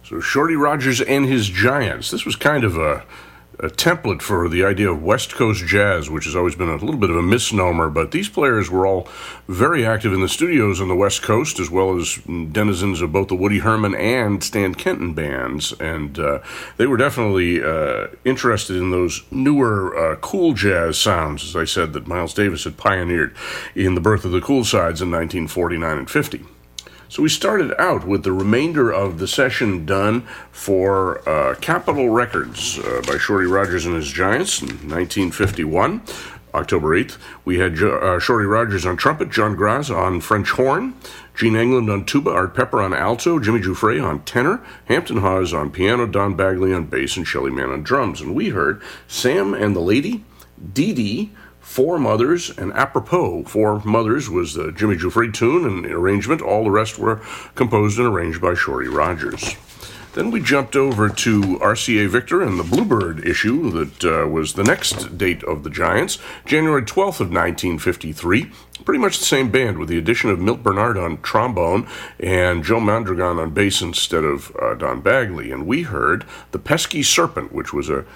So Shorty Rogers and his Giants. This was kind of a template for the idea of West Coast jazz, which has always been a little bit of a misnomer, but these players were all very active in the studios on the West Coast, as well as denizens of both the Woody Herman and Stan Kenton bands, and they were definitely interested in those newer cool jazz sounds, as I said, that Miles Davis had pioneered in the birth of the cool sides in 1949 and 50. So we started out with the remainder of the session done for Capitol Records by Shorty Rogers and his Giants in 1951, October 8th. We had Shorty Rogers on trumpet, John Graz on French horn, Gene England on tuba, Art Pepper on alto, Jimmy Giuffre on tenor, Hampton Hawes on piano, Don Bagley on bass, and Shelly Manne on drums. And we heard Sam and the Lady, Dee Dee, Four Mothers, and Apropos. Four Mothers was the Jimmy Giuffre tune and arrangement. All the rest were composed and arranged by Shorty Rogers. Then we jumped over to RCA Victor and the Bluebird issue that was the next date of the Giants, January 12th of 1953. Pretty much the same band with the addition of Milt Bernard on trombone and Joe Mondragon on bass instead of Don Bagley. And we heard The Pesky Serpent, which was a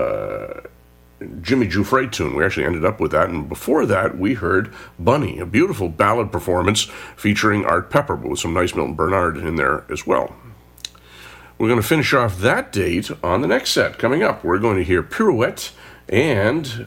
Jimmy Giuffre tune. We actually ended up with that, and before that we heard Bunny, a beautiful ballad performance featuring Art Pepper, but with some nice Milton Bernard in there as well. We're going to finish off that date on the next set. Coming up, we're going to hear Pirouette and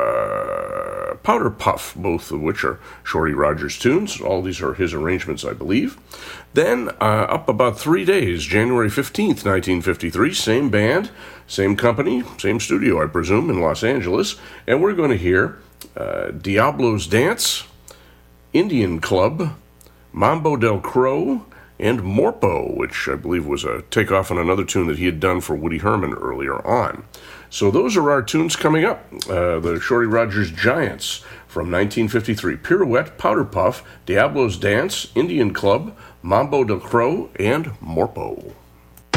Powder Puff, both of which are Shorty Rogers tunes. All these are his arrangements, I believe. Then, up about 3 days, January 15th, 1953, same band, same company, same studio, I presume, in Los Angeles. And we're going to hear Diablo's Dance, Indian Club, Mambo del Crow, and Morpo, which I believe was a takeoff on another tune that he had done for Woody Herman earlier on. So those are our tunes coming up. The Shorty Rogers Giants from 1953. Pirouette, Powder Puff, Diablo's Dance, Indian Club, Mambo del Crow, and Morpo.